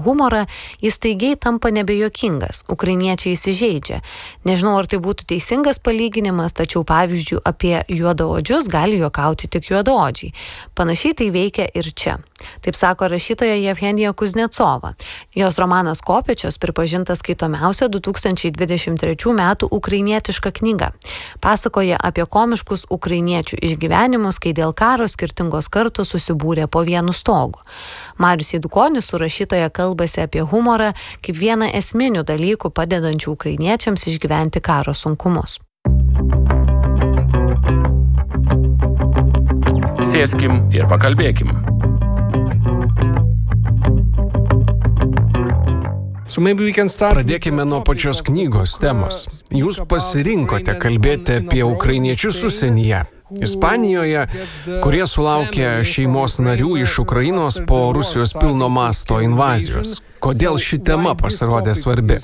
humorą, jis staigiai tampa nebejuokingas. Ukrainiečiai įsižeidžia. Nežinau, ar tai būtų teisingas palyginimas, tačiau pavyzdžių apie juodaodžius gali juokauti tik juodaodžiai. Panašiai tai veikia ir čia. Taip sako rašytoja Jevgenija Kuznecova. Jos romanas Kopėčios pripažintas skaitomiausia 2023 metų ukrainietiška knyga. Pasakoja apie komiškus ukrainiečių išgyvenimus, kai dėl karo skirtingos kartos susibūrė po vienu stogu. Marius Eidukonis su rašytoja kalbasi apie humorą kaip vieną esminių dalykų padedančių ukrainiečiams išgyventi karo sunkumus. Sėskim ir pakalbėkim. Pradėkime nuo pačios knygos temos. Jūs pasirinkote kalbėti apie ukrainiečius užsienyje. Ispanijoje, kurie sulaukė šeimos narių iš Ukrainos po Rusijos pilno masto invazijos. Kodėl ši tema pasirodė svarbi?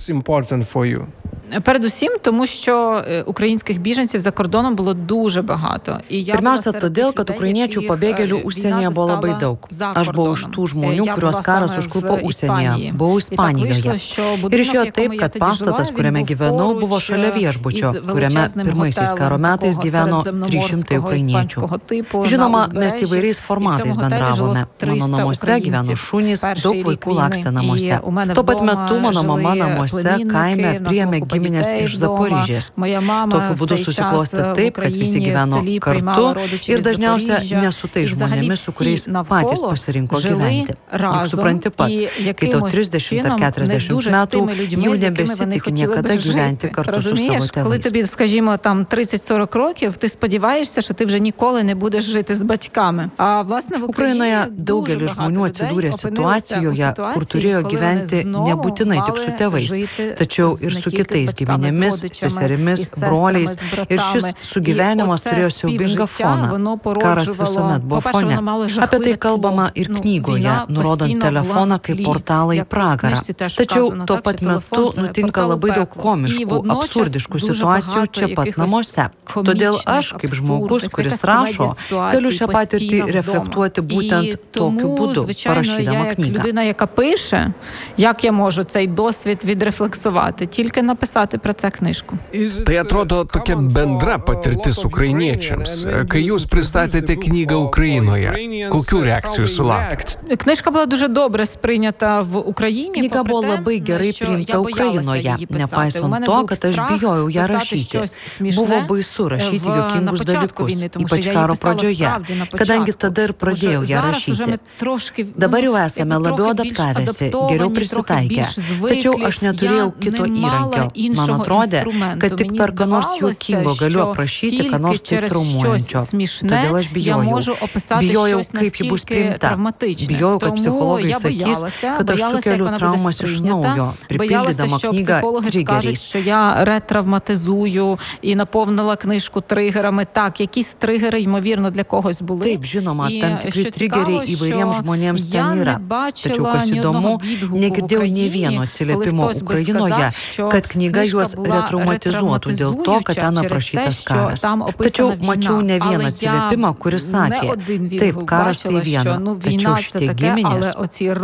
Передусім, тому що українських біженців за кордоном було дуже багато. Pirmiausia, todėl, kad ukrainiečių pabėgėlių užsienyje buvo labai daug. Aš buvau iš tų žmonių, kuriuos karas užklupo užsienyje. Buvau Ispanijoje. Ir išėjo taip, kad pastatas, kuriame gyvenau, buvo šalia viešbučio, kuriame pirmaisiais karo metais gyveno 300 ukrainiečių. Žinoma, mes įvairiais formatais bendravome. Mano namuose gyveno šunys, daug vaikų lakstė namuose. Tuo pat metu mano mama namuose kaime priėmė giminės iš Zaporižės. Tokiu būdu susiklostė taip, kad visi gyveno kartu ir dažniausia ne su tais žmonėmis, su kuriais patys pasirinko gyventi. Juk supranti pats, kai tau 30 ar 40 metų, jau nebesitiki niekada gyventi kartu su savo tėvais. Коли тобі, скажімо, там 30-40 років, ти сподіваєшся, що ти вже ніколи не будеш жити з батьками. А власне в Ukrainoje daugelis žmonių atsidūrė situacijoje, kur turėjo gyventi nebūtinai tik su tėvais, tačiau ir su kitais giminėmis, seserimis, broliais. Ir šis sugyvenimas turėjo siaubingą foną. Karas visuomet buvo fone. Apie tai kalbama ir knygoje, nurodant telefoną kaip portalą į pragarą. Tačiau tuo pat metu nutinka labai daug komiškų, absurdiškų situacijų čia pat namuose. Todėl aš, kaip žmogus, kuris rašo, galiu šią patirtį reflektuoti būtent tokiu būdu, parašydama knygą. Людина, яка пише, як я можу цей досвід відрефлексувати, тільки написати про це книжку. Tai atrodo tokia bendra patirtis ukrainiečiams. Kai jūs pristatėte knygą Ukrainoje, kokių reakcijų sulaukėte? Книжка була дуже добре сприйнята в Україні. Knyga buvo labai gerai priimta Ukrainoje, nepaisant to, kad aš bijojau ją rašyti. Buvo baisu rašyti juokingus dalykus, ypač karo pradžioje, kadangi tada ir pradėjau ją rašyti. Dabar jau esame labiau adaptavęsi, geriau prisitaikę. Tačiau aš neturėjau kito įrankio. Man atrodė, kad tik per ką nors juokingo galiu aprašyti, ką nors taip traumuojančio. Todėl aš bijojau. Bijojau, kaip ji bus priimta. Bijojau, kad psichologai sakys, kad aš sukeliu traumas iš naujo, pripildydama knygą trigeriais. Що я ретравматизую і наповнила книжку тригерами. Так, якісь тригери, ймовірно, для когось були. Taip, žinoma, tam tikri trigeriai įvairiems žmonėms ten yra. Tačiau, kas įdomu, negirdėjau nė vieno atsiliepimo Ukrainoje, kad knyga juos retraumatizuotų dėl to, kad ten aprašytas karas. Tačiau mačiau ne vieną atsiliepimą, kuris sakė, taip, karas tai viena, tačiau šitie giminės,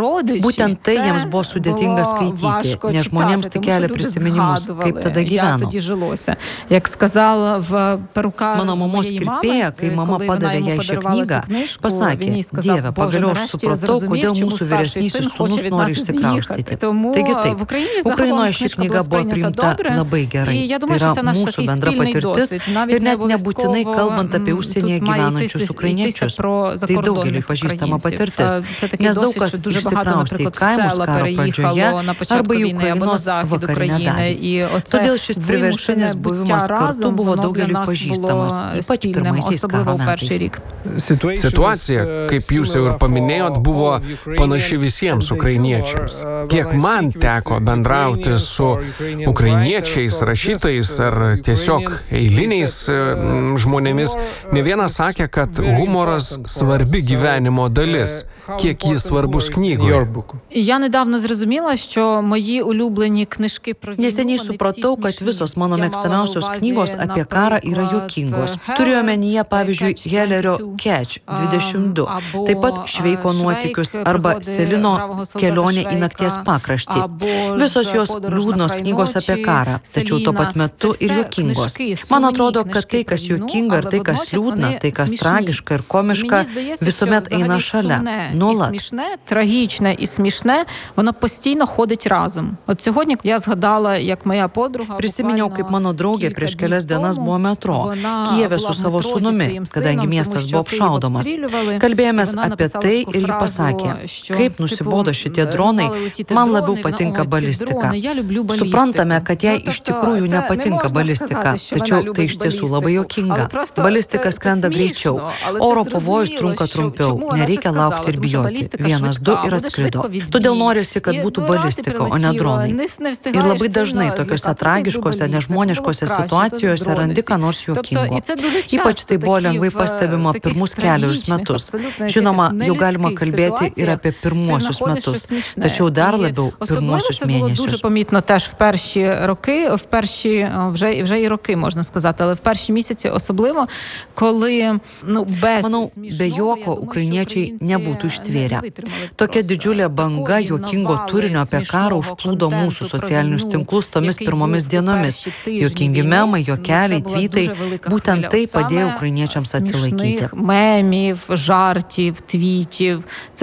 būtent tai jiems buvo sudėtinga skaityti, nes žmonėms tai kelia prisiminimus, kaip tada gyveno. Mano mamos kirpėja, kai mama padavė jai šią knygą, pasakė, Dieve, pagaliau aš supratau, kodėl mūsų vyresnysis sūnus nori išsikraustyti. Taigi taip, Ukrainoje ši knyga buvo priimta labai gerai. Tai yra mūsų bendra patirtis ir net nebūtinai kalbant apie užsienyje gyvenančius ukrainiečius. Tai daugeliui pažįstama patirtis, nes daug kas išsikraustė į kaimus karo pradžioje arba į Ukrainos vakarinę dalį. Todėl šis priverstinis buvimas kartu buvo daugeliui pažįstamas, ypač pirmaisiais karo metais. Situacija, kaip jūs jau ir paminėjot, buvo panaši visiems ukrainiečiams. Kiek man teko bendrauti su ukrainiečiais, rašytojais ar tiesiog eiliniais žmonėmis, ne vienas sakė, kad humoras svarbi gyvenimo dalis. Kiek jis svarbus knygoje. Я недавно зрозуміла, що мої улюблені книжки про війну... Neseniai supratau, kad visos mano mėgstamiausios knygos apie karą yra juokingos. Turiu omenyje, pavyzdžiui, Helerio Catch 22, taip pat Šveiko nuotykius arba Selino Kelionė į nakties pakraštį. Visos jos liūdnos knygos apie karą, tačiau tuo pat metu ir juokingos. Man atrodo, kad tai, kas juokinga ir tai, kas liūdna, tai, kas tragiška ir komiška, visuomet eina šalia, nuolat. Трагічне і смішне, воно постійно ходить разом. От сьогодні я згадала, як моя подруга... Prisiminiau, kaip mano draugė prieš kelias dienas buvo metro, Kijeve su savo sūnumi, kadangi miestas buvo apšaudomas. Kalbėjomės apie tai ir ji pasakė, kaip nusibodo šitie dronai, man labiau patinka balistika. Suprantame, kad jai iš tikrųjų nepatinka balistika, tačiau tai iš tiesų labai juokinga. Balistika skrenda greičiau, oro pavojus trunka trumpiau, nereikia laukti ir bijoti. 1, 2 ir atskrido. Todėl norisi, kad būtų balistika, o ne dronai. Ir labai dažnai tokiuose tragiškose, nežmoniškose situacijose randi ką nors juokingo. Ypač tai buvo lengvai pastebima pirmus kelius metus. Žinoma, jau galima kalbėti ir apie pirmuosius metus, tačiau dar labiau pirmuosius mėnesius. Дуже помітно теж в перші роки, вже і роки, можна сказати, але в перші місяці особливо, коли без Manau, be juoko ukrainiečiai nebūtų ištvėrę. Tokia didžiulė banga juokingo turinio apie karą užplūdo mūsų socialinius tinklus tomis pirmomis dienomis. Juokingi memai, juokeliai, tweetai, būtent tai padėjo ukrainiečiams atsilaikyti. Мемів, жартів, твітів. Це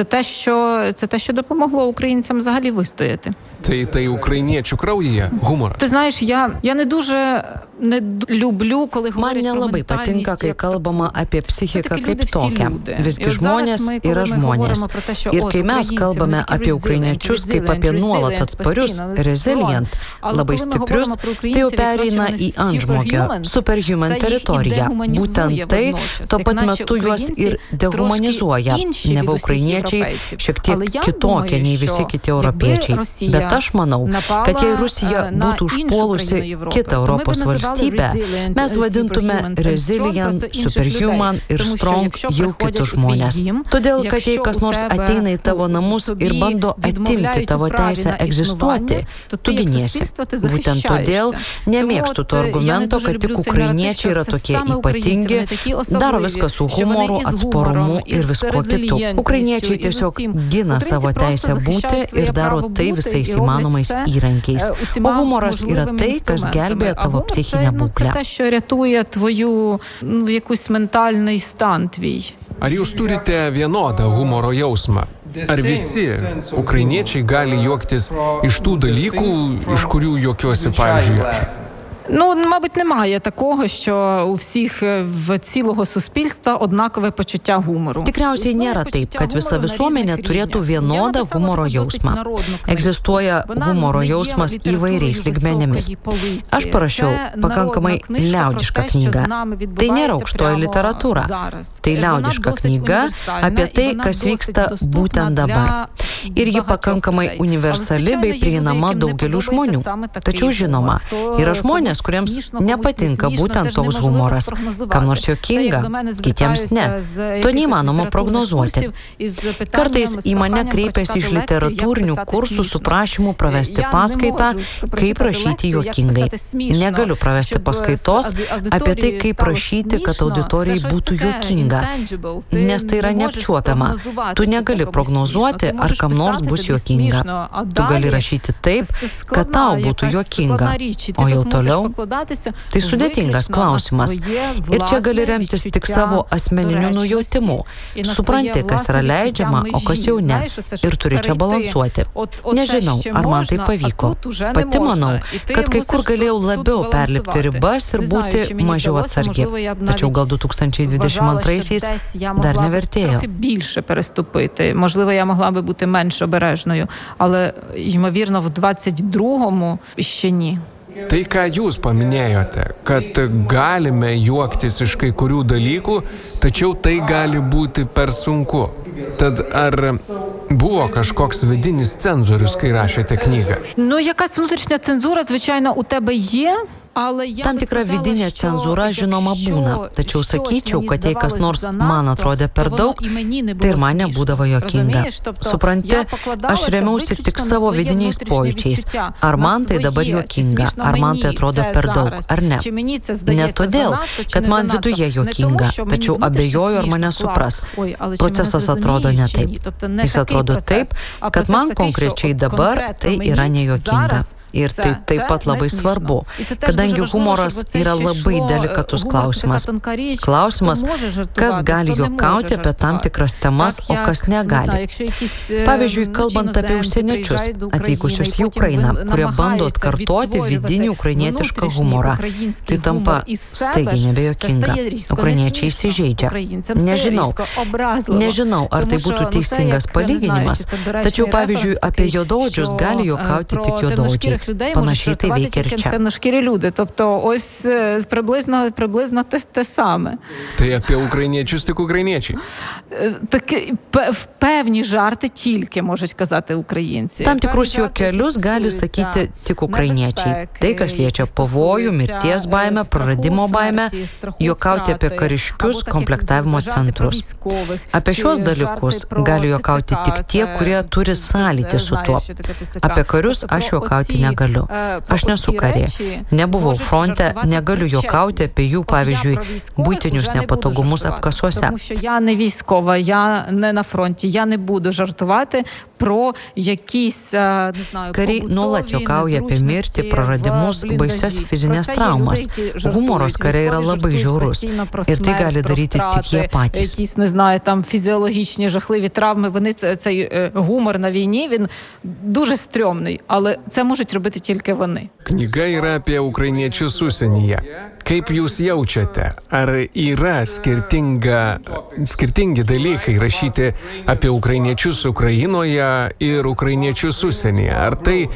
те, що допомогло українцям взагалі вистояти. Tai ukrainiečių kraujyje humoras. Ти знаєш, я не дуже не люблю, коли говорять про Man nelabai patinka, kai kalbama apie psichiką kaip tokią. Visgi žmonės yra žmonės. Ir kai mes kalbame apie ukrainiečius kaip apie nuolat atsparius, resilient, labai stiprius, tai jau pereina į antžmogio, superhuman teritoriją. Būtent tai tuo pat metu juos ir dehumanizuoja. Neva ukrainiečiai šiek tiek kitokie nei visi kiti europiečiai. Bet aš manau, kad jei Rusija būtų užpuolusi kitą Europos valstybę, mes vadintume resilient, superhuman ir strong jau kitus žmonės. Todėl, kad jei kas nors ateina į tavo namus ir bando atimti tavo teisę egzistuoti, tu giniesi. Būtent todėl nemėgstu to argumento, kad tik ukrainiečiai yra tokie ypatingi, daro viską su humoru, atsparumu ir visko kitu. Ukrainiečiai tiesiog gina savo teisę būti ir daro tai visais įmanomais įrankiais. O humoras yra tai, kas gelbėja tavo psichinę būklę. Це те, що рятує твою якусь ментальний стан твій. Ar jūs turite vienodą humoro jausmą? Ar visi ukrainiečiai gali juoktis iš tų dalykų, iš kurių juokiuosi, pavyzdžiui, aš? Мабуть, немає такого, що у всіх в цілого суспільства однакове почуття гумору. Tikriausiai nėra taip, kad visa visuomenė turėtų vienodą humoro jausmą. Egzistuoja humoro jausmas įvairiais lygmenimis. Aš parašiau pakankamai liaudišką knygą. Tai nėra aukštoji literatūra. Tai liaudiška knyga apie tai, kas vyksta būtent dabar. Ir ji pakankamai universali bei prieinama daugeliu žmonių. Tačiau žinoma, yra žmonės, kuriems nepatinka būtent toks humoras. Kam nors juokinga, kitiems ne. To neįmanoma prognozuoti. Kartais į mane kreipiasi iš literatūrinių kursų su prašymu pravesti paskaitą, kaip rašyti juokingai. Negaliu pravesti paskaitos apie tai, kaip rašyti, kad auditorijai būtų juokinga. Nes tai yra neapčiuopiama. Tu negali prognozuoti, ar kam nors bus juokinga. Tu gali rašyti taip, kad tau būtų juokinga. O jau toliau tai sudėtingas klausimas. Ir čia gali remtis tik savo asmeniniu nujautimu. Supranti, kas yra leidžiama, o kas jau ne. Ir turi čia balansuoti. Nežinau, ar man tai pavyko. Pati manau, kad kai kur galėjau labiau perlipti ribas ir būti mažiau atsargi. Tačiau gal 2022-aisiais dar nevertėjo. Більше переступити. Можливо, я могла би бути менш обережною, але, ймовірно, в 22-му ще ні. Tai, ką jūs paminėjote, kad galime juoktis iš kai kurių dalykų, tačiau tai gali būti per sunku. Tad ar було kažkoks vidinis цензorius, kai rašėte knygą? Якась внутрішня цензура, звичайно, у тебе є. Tam tikra vidinė cenzūra žinoma būna, tačiau sakyčiau, kad jei kas nors man atrodė per daug, tai ir man nebūdavo juokinga. Supranti, aš remiausi tik savo vidiniais pojūčiais. Ar man tai dabar juokinga, ar man tai atrodo per daug, ar ne. Ne todėl, kad man viduje juokinga, tačiau abejoju, ar mane supras. Procesas atrodo ne taip. Jis atrodo taip, kad man konkrečiai dabar tai yra nejuokinga. Ir tai taip pat labai svarbu, kadangi humoras yra labai delikatus klausimas. Klausimas, kas gali juokauti apie tam tikras temas, o kas negali. Pavyzdžiui, kalbant apie užsieniečius, atvykusius į Ukrainą, kurie bando atkartoti vidinį ukrainietišką humorą, tai tampa staigiai nebejuokinga. Ukrainiečiai įsižeidžia. Nežinau, ar tai būtų teisingas palyginimas, tačiau, pavyzdžiui, apie juodaodžius gali juokauti tik juodaodžiai. Панаші ти вікерча. Темношкірі люди. Тобто ось приблизно те саме. Tai apie ukrainiečius tik ukrainiečiai. Певні жарти тільки можуть казати українці. Tam tikrus juokelius gali sakyti tik ukrainiečiai. Tai, kas liečia pavojų, mirties baimę, praradimo baimę, juokauti apie kariškius, komplektavimo centrus. Apie šios dalykus gali juokauti tik tie, kurie turi sąlytį su tuo. Apie karius aš juokauti negaliu. Aš nesu karė. Nebuvau fronte, negaliu juokauti apie jų, pavyzdžiui, buitinius nepatogumus apkasuose. Тому що я не військова, я не на фронті, я не буду жартувати про якісь, не знаю, Kariai nuolat juokauja apie mirtį, praradimus, baises fizinės traumas. Humoras kariai yra labai žiaurus. Ir tai gali daryti tik jie patys. Якісь, не знаю, там фізіологічні жахливі травми, вони цей гумор на війні, він дуже стрьомний, але це можуть робити тільки вони. Knyga yra apie ukrainiečius užsienyje. Kaip jūs jaučiate? Ar yra skirtingi dalykai rašyti apie ukrainiečius Ukrainoje ir ukrainiečius užsienyje? Ar tai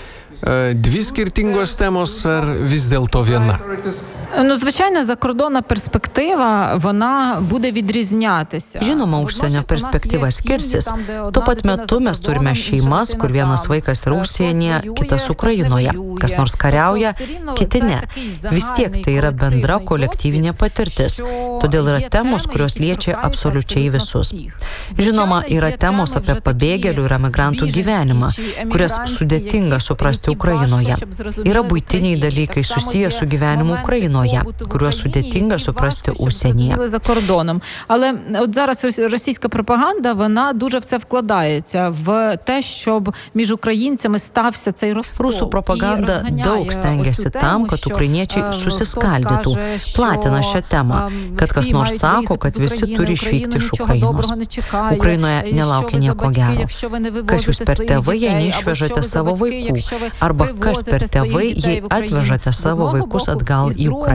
dvi skirtingos temos, ar vis dėlto viena? Ну, звичайно, закордонна перспектива, вона буде відрізнятися. Žinoma, užsienio perspektyva skirsis. Tuo pat metu mes turime šeimas, kur vienas vaikas yra užsienyje, kitas Ukrainoje. Kas nors kariauja, kiti ne. Vis tiek tai yra bendra kolektyvinė patirtis. Todėl yra temos, kurios liečia absoliučiai visus. Žinoma, yra temos apie pabėgėlių ir emigrantų gyvenimą, kurias sudėtinga suprasti Ukrainoje. Yra buitiniai dalykai susiję su gyvenimu Ukrainoje, kuriuos sudėtinga suprasti užsienyje. За кордоном. Але от зараз російська пропаганда, вона дуже все вкладається в те, щоб між українцями стався цей розкол. Rusų propaganda daug stengiasi tam, kad ukrainiečiai susiskaldytų, platina šią temą, kad kas nors sako, kad visi turi išvykti iš Ukrainos. Ukrainoje nelaukia nieko gero. Kas jūs per tėvai, jei neišvežate savo vaikų? Arba kas per tėvai, jei atvežate savo vaikus atgal į Ukrainą?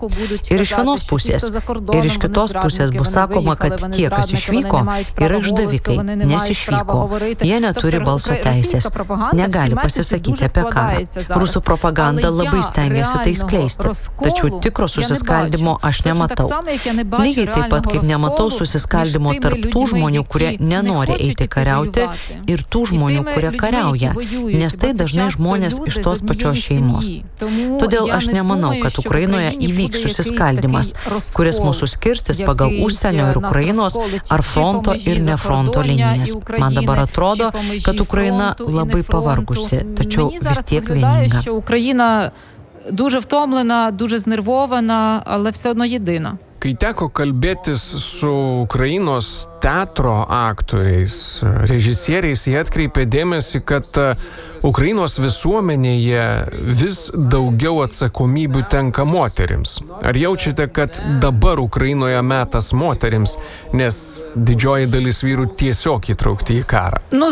Ir iš vienos pusės, ir iš kitos pusės bus sakoma, kad tie, kas išvyko, yra išdavikai, nes išvyko. Jie neturi balso teisės, negali pasisakyti apie karą. Rusų propaganda labai stengiasi tai skleisti, tačiau tikro susiskaldimo aš nematau. Lygiai taip pat, kaip nematau susiskaldimo tarp tų žmonių, kurie nenori eiti kariauti, ir tų žmonių, kurie kariauja, nes tai dažnai žmonės iš tos pačios šeimos. Todėl aš nemanau, kad Ukrainoje įvyks susiskaldimas, kuris mūsų skirstis pagal užsienio ir Ukrainos ar fronto ir ne fronto linijas. Man dabar atrodo, kad Ukraina labai pavargusi, tačiau vis tiek vieninga. Україна дуже втомлена, дуже знервована, але все одно єдина. Kai teko kalbėtis su Ukrainos teatro aktoriais, režisieriais, jie atkreipė dėmesį, kad Ukrainos visuomenėje vis daugiau atsakomybių tenka moterims. Ar jaučiate, kad dabar Ukrainoje metas moterims, nes didžioji dalis vyrų tiesiog įtraukti į karą? Ну,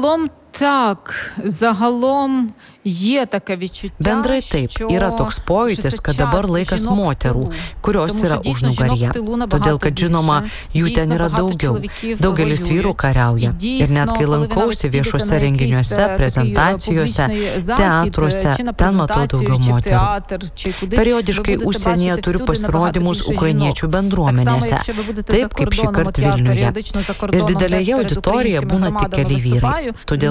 загалом є таке відчуття, Bendrai taip, yra toks pojūtis, kad dabar laikas moterų, kurios yra užnugaryje. Todėl, kad žinoma, jų ten yra daugiau. Daugelis vyrų kariauja. Ir net kai lankausi viešuose renginiuose, prezentacijose, teatruose, ten matau daugiau moterų. Periodiškai užsienyje turiu pasirodymus ukrainiečių bendruomenėse, taip kaip šį kartą Vilniuje. Ir didelėje auditorijoje būna tik keli vyrai. Todėl,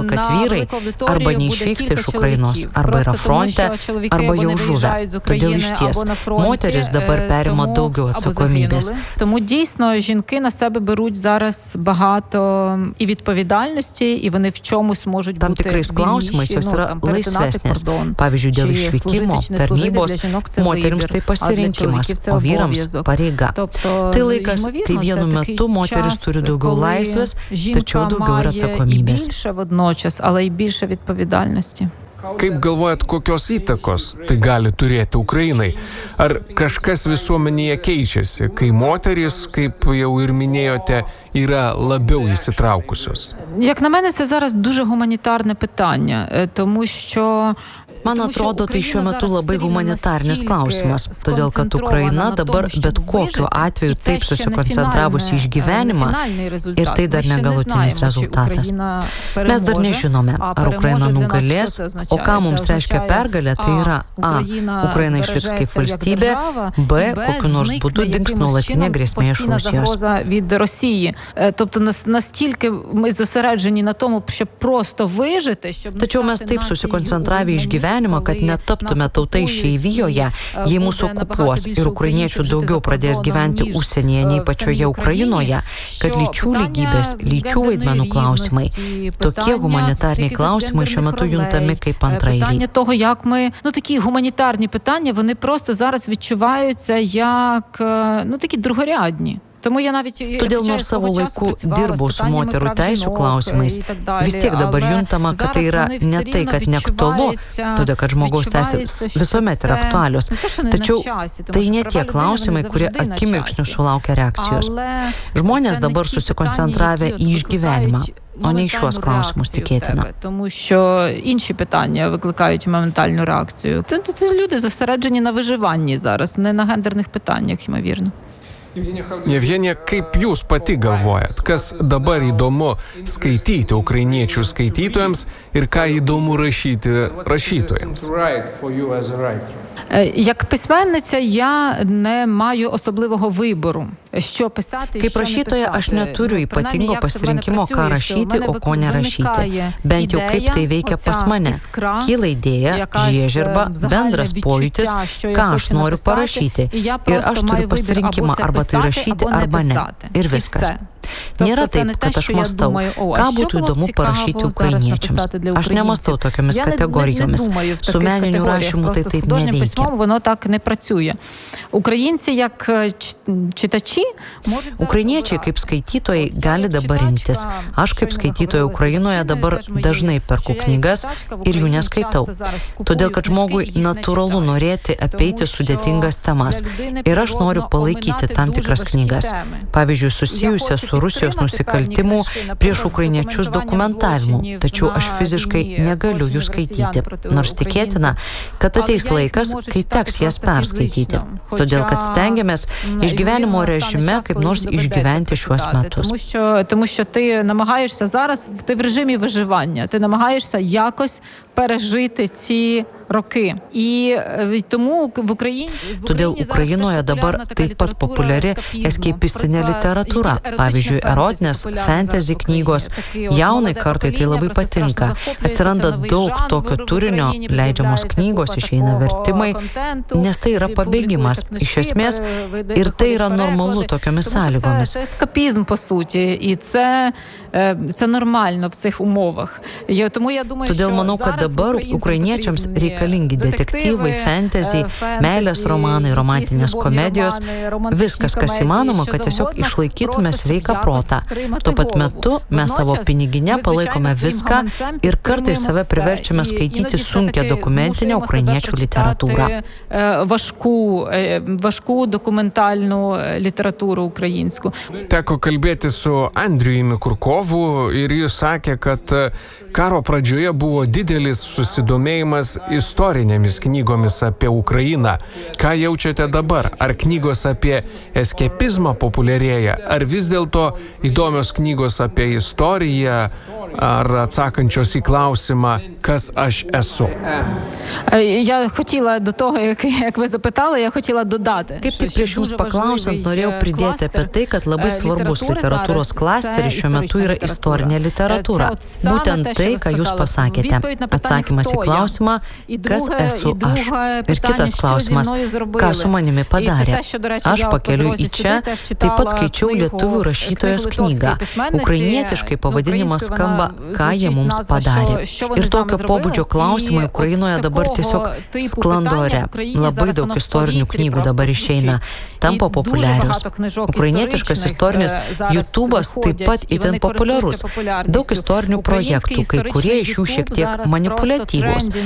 kad vyrai arba neišvyksta iš Ukrainos, arba yra fronte, arba jau žuvę. Todėl išties мотерис dabar перейма daugiau atsakomybės. Тому дійсно жінки на себе беруть зараз багато і відповідальності, і вони в чомусь можуть Tam бути tikrais klausimais jos yra laisvesnės. Pavyzdžiui, dėl išvykimo, tarnybos, moterims tai pasirinkimas, o vyrams pareiga. Tai laikas, kai vienu metu moteris turi daugiau laisvės, tačiau daugiau ir atsakomybės. Більше водночас, але й більше відповідальності. Kaip galvojat, kokios įtakos tai gali turėti Ukrainai? Ar kažkas visuomenėje keičiasi, kai moterys, kaip jau ir minėjote, yra labiau įsitraukusios? Як на мене, це зараз дуже гуманітарне питання, тому що Man atrodo, tai šiuo metu labai humanitarinis klausimas, todėl kad Ukraina dabar bet kokiu atveju taip susikoncentravusi į gyvenimą ir tai dar negalutinis rezultatas. Mes dar nežinome, ar Ukraina nugalės, o ką mums reiškia pergalė, tai yra A. Ukraina išliks kaip valstybė, B. Kokiu nors būdu dings nuolatinė grėsmė iš Rusijos. Від Росії. Тобто настільки ми зосереджені на тому, щоб просто вижити, щоб Tačiau mes taip susikoncentravę į gyvenimą, kad netaptume tautai išeivijoje, jei mūsų okupuos ir ukrainiečių daugiau pradės gyventi užsienyje nei pačioje Ukrainoje, kad lyčių lygybės, lyčių vaidmenų klausimai, tokie humanitariniai klausimai šiuo metu juntami kaip antraeiliai. Питання того, як ми, такі гуманітарні питання, вони просто зараз відчуваються як, такі другорядні. Todėl nors savo laiku dirbau su moterų teisų klausimais, vis tiek dabar juntama, kad tai yra ne tai, kad neaktualu, todėl kad žmogaus teisės visuomet yra aktualios. Tačiau tai ne tie klausimai, kurie akimirksniu sulaukia reakcijos. Žmonės dabar susikoncentravę į išgyvenimą, o не й щось klausimus tikėtina. Тому що інші питання викликають моментальну реакцію. Це люди зосереджені на виживанні зараз, не на гендерних питаннях, ймовірно. Jevgenija, kaip jūs pati galvojat, kas dabar įdomu skaityti ukrainiečių skaitytojams ir ką įdomu rašyti rašytojams? Як письменниця я не маю особливого вибору, що писати, Kaip rašytoja aš neturiu ypatingo pasirinkimo, ką rašyti, o ko nerašyti. Bent jau kaip tai veikia pas mane. Kyla idėja, žiežirba, bendras pojūtis, ką aš noriu parašyti. Ir aš turiu pasirinkimą arba tai rašyti, arba ne. Ir viskas. Nėra taip, kad aš mąstau, ką būtų įdomu parašyti ukrainiečiams. Aš nemąstau tokiomis kategorijomis. Su meniniu rašymu tai taip neveikia. Воно так не працює. Українці, як читачі, Ukrainiečiai kaip skaitytojai gali dabar rinktis. Aš kaip skaitytoja Ukrainoje dabar dažnai perku knygas ir jų neskaitau. Todėl, kad žmogui natūralu norėti apeiti sudėtingas temas. Ir aš noriu palaikyti tam tikras knygas. Pavyzdžiui, susijusias su Rusijos nusikaltimų prieš ukrainiečius dokumentavimu. Tačiau aš fiziškai negaliu jų skaityti. Nors tikėtina, kad ateis laikas, kai teks jas perskaityti. Todėl, kad stengiamės išgyvenimo režime kaip nors išgyventi šiuos metus. Тому що ти намагаєшся зараз, ти в режимі виживання, ти намагаєшся якось пережити ці роки. І тому в Україні... Todėl Ukrainoje dabar taip pat populiari eskepistinė literatūra. Pavyzdžiui, erotinės, fantasy knygos. Jaunai kartai tai labai patinka. Atsiranda daug tokio turinio, leidžiamos knygos, išeina vertimai, nes tai yra pabėgimas. Iš esmės, ir tai yra normalu tokiomis sąlygomis. Це ескапізм, по суті, і це нормально в цих умовах. Тому я думаю, Todėl manau, kad dabar ukrainiečiams reikalingi detektyvai, fantasy, meilės romanai, romantinės komedijos, viskas, kas įmanoma, kad tiesiog išlaikytume sveiką protą. Tuo pat metu mes savo piniginę palaikome viską ir kartais save priverčiame skaityti sunkią dokumentinę ukrainiečių literatūrą. Важку документальну літературу українську. Teko kalbėti su Andriumi Kurkovu ir jis sakė, kad karo pradžioje buvo didelis susidomėjimas istorinėmis knygomis apie Ukrainą. Ką jaučiate dabar? Ar knygos apie eskepizmą populiarėja? Ar vis dėlto įdomios knygos apie istoriją, ar atsakančios į klausimą, kas aš esu. Я хотіла до того, як ви запитали, я хотіла додати. Kaip tik prieš jums paklausant, norėjau pridėti apie tai, kad labai svarbus literatūros klasteris šiuo metu yra istorinė literatūra. Būtent tai, ką jūs pasakėte. Atsakymas į klausimą, kas esu aš. Ir kitas klausimas, ką su manimi padarė. Aš pakeliu į čia, taip pat skaičiau lietuvių rašytojos knygą. Ukrainietiškai pavadinimas skamba, ką jie mums padarė. Ir tokio pobūdžio klausimai Ukrainoje dabar tiesiog sklando ore. Labai daug istorinių knygų dabar išeina, tampa populiarios. Ukrainietiškas istorinis YouTube'as taip pat itin populiarus. Daug istorinių projektų, kai kurie iš jų šiek tiek manipuliatyvūs.